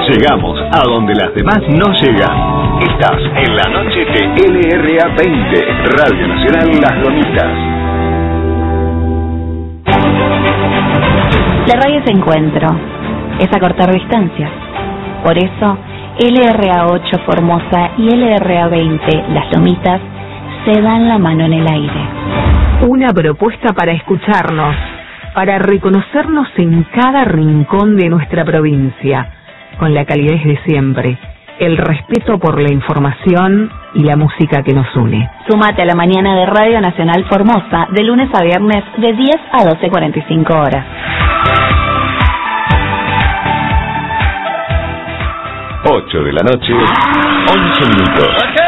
Llegamos a donde las demás no llegan. Estás en la noche de LRA 20, Radio Nacional Las Lomitas. La radio es encuentro, es acortar distancias. Por eso, LRA 8 Formosa y LRA 20 Las Lomitas se dan la mano en el aire. Una propuesta para escucharnos, para reconocernos en cada rincón de nuestra provincia, con la calidez de siempre, el respeto por la información y la música que nos une. Súmate a la mañana de Radio Nacional Formosa, de lunes a viernes, de 10 a 12:45 horas. 8 de la noche, 11 minutos.